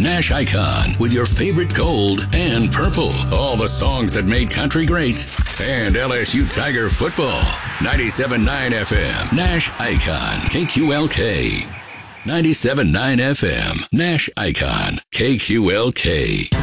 Nash Icon with your favorite gold and purple. All the songs that made country great. And LSU Tiger football. 97.9 FM. Nash Icon. KQLK. 97.9 FM. Nash Icon. KQLK.